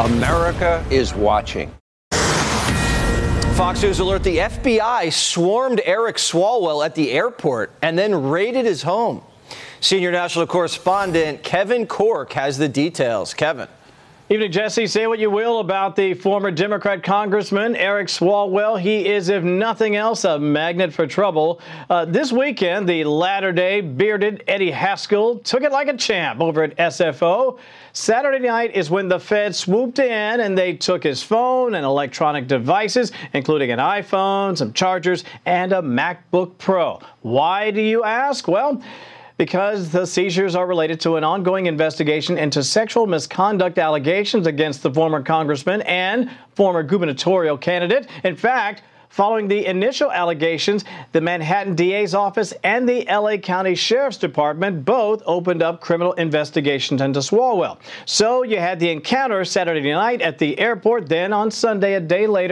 America is watching. Fox News alert: the FBI swarmed Eric Swalwell at the airport and then raided his home. Senior national correspondent Kevin Corke has the details. Kevin. Evening, Jesse. Say what you will about the former Democrat Congressman Eric Swalwell. He is, if nothing else, a magnet for trouble. This weekend, the latter-day bearded Eddie Haskell took it like a champ over at SFO. Saturday night is when the feds swooped in and they took his phone and electronic devices, including an iPhone, some chargers, and a MacBook Pro. Why, do you ask? Well, because the seizures are related to an ongoing investigation into sexual misconduct allegations against the former congressman and former gubernatorial candidate. In fact, following the initial allegations, the Manhattan DA's office and the LA County Sheriff's Department both opened up criminal investigations into Swalwell. So you had the encounter Saturday night at the airport, then on Sunday, a day later,